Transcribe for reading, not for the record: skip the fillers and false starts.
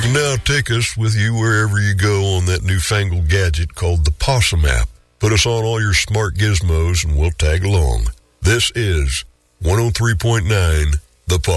can now take us with you wherever you go on that newfangled gadget called the Possum app. Put us on all your smart gizmos and we'll tag along. This is 103.9 The Possum.